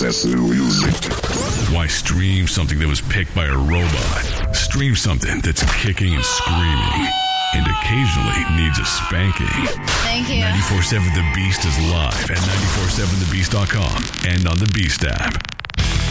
best new music. Why stream something that was picked by a robot? Stream something that's kicking and screaming and occasionally needs a spanking. Thank you. 94.7 The Beast is live at 94.7thebeast.com and on the Beast app.